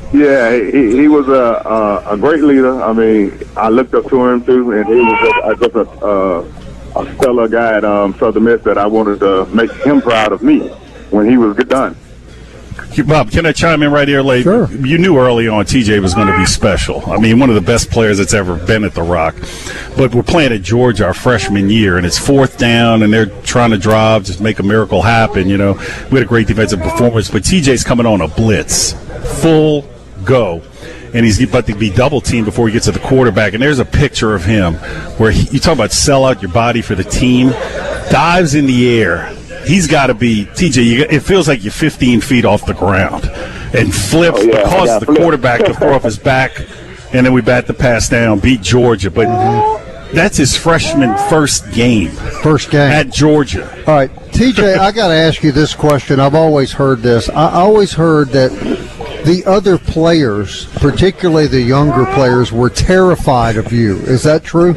Yeah, he was a great leader. I mean, I looked up to him too, and he was just a stellar guy at Southern Miss that I wanted to make him proud of me when he was done. Bob, can I chime in right here, late? Sure. You knew early on TJ was going to be special. I mean, one of the best players that's ever been at the Rock. But we're playing at Georgia our freshman year, and it's fourth down, and they're trying to drive, just make a miracle happen. You know, we had a great defensive performance, but TJ's coming on a blitz, full go. And he's about to be double teamed before he gets to the quarterback. And there's a picture of him where you talk about sell out your body for the team, dives in the air. He's got to be, TJ, it feels like you're 15 feet off the ground and flips, causes the quarterback to throw off his back, and then we bat the pass down, beat Georgia. But that's his freshman first game. First game. At Georgia. All right, TJ, I got to ask you this question. I've always heard this. I always heard that the other players, particularly the younger players, were terrified of you. Is that true?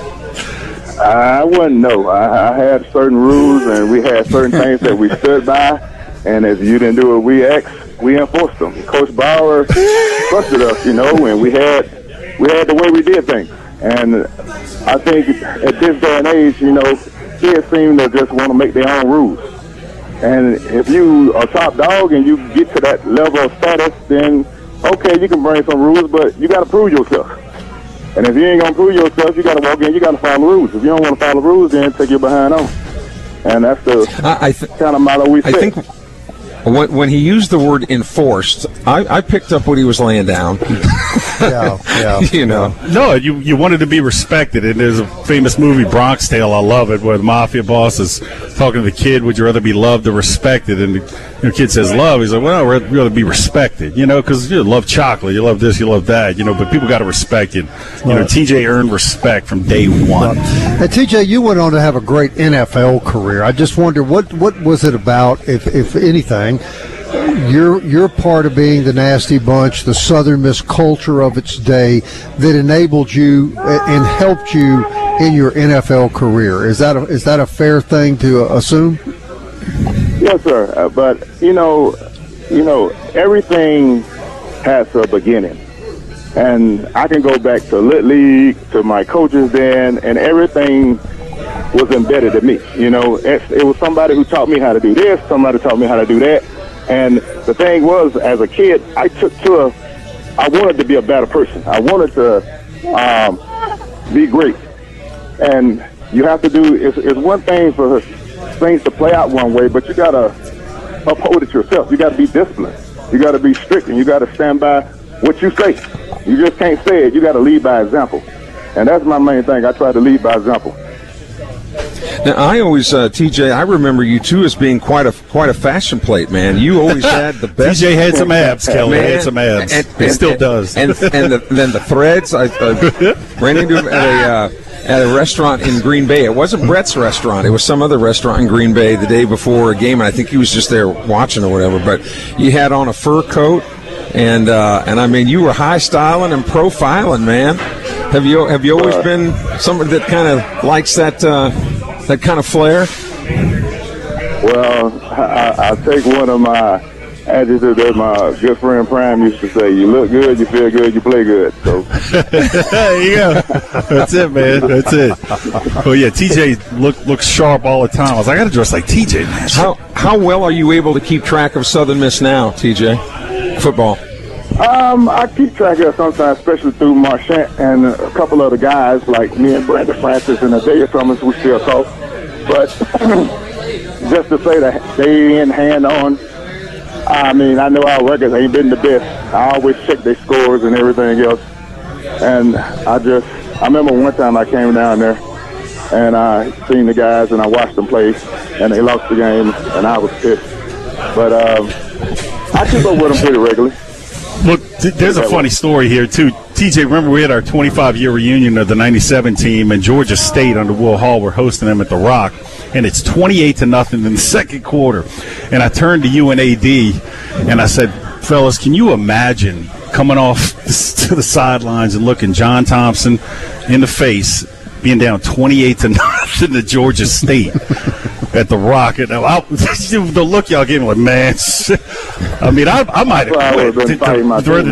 I wouldn't know. I had certain rules, and we had certain things that we stood by. And if you didn't do what we asked, we enforced them. Coach Bauer trusted us, you know, and we had the way we did things. And I think at this day and age, you know, kids seem to just want to make their own rules. And if you are top dog and you get to that level of status, then okay, you can bring some rules, but you got to prove yourself. And if you ain't gonna prove yourself, you got to walk in. You got to follow the rules. If you don't want to follow the rules, then take your behind on. And that's the kind of motto we set. I think when he used the word enforced, I picked up what he was laying down. Yeah. You know. No, you wanted to be respected. And there's a famous movie, Bronx Tale, I love it, where the mafia boss is talking to the kid, would you rather be loved or respected? And the kid says love. He's like, well, I'd rather be respected, you know, because you love chocolate, you love this, you love that, you know, but people got to respect you. You know, TJ earned respect from day one. Hey, TJ, you went on to have a great NFL career. I just wonder, what was it about, if anything, you're part of being the Nasty Bunch, the Southern Miss culture of its day, that enabled you and helped you in your NFL career. Is that a fair thing to assume? Yes, sir. But you know, everything has a beginning, and I can go back to Little League, to my coaches then, and everything was embedded in me. You know, it was somebody who taught me how to do this, somebody taught me how to do that. And the thing was, as a kid, I wanted to be a better person. I wanted to be great. And you have to do, it's one thing for things to play out one way, but you got to uphold it yourself. You got to be disciplined. You got to be strict, and you got to stand by what you say. You just can't say it. You got to lead by example. And that's my main thing. I try to lead by example. Now, I always, TJ, I remember you too as being quite a fashion plate, man. You always had the best. TJ had some abs, Kelly. Had some abs. He still does. And then the threads. I ran into him at a restaurant in Green Bay. It wasn't Brett's restaurant. It was some other restaurant in Green Bay the day before a game, and I think he was just there watching or whatever. But you had on a fur coat, and I mean, you were high styling and profiling, man. Have you always been somebody that kind of likes that kind of flair? Well, I take one of my adjectives that my good friend Prime used to say: you look good, you feel good, you play good. So there you go. That's it, man. That's it. Well, yeah, TJ looks sharp all the time. I was like, I got to dress like TJ, man. How well are you able to keep track of Southern Miss now, TJ? Football. I keep track of it sometimes, especially through Marchant and a couple other guys like me and Brandon Francis and Isaiah Thomas, we still talk. But just to say that they in hand on, I mean, I know our records ain't been the best. I always check their scores and everything else. And I remember one time I came down there and I seen the guys and I watched them play and they lost the game and I was pissed. But I keep up with them pretty regularly. Look, there's a funny story here, too. TJ, remember we had our 25-year reunion of the 97 team, and Georgia State under Will Hall were hosting them at the Rock, and it's 28-0 in the second quarter. And I turned to you and AD, and I said, fellas, can you imagine coming off to the sidelines and looking John Thompson in the face, being down 28-0 to Georgia State at the Rock? And the look y'all gave me, like, man, I mean, I might have quit.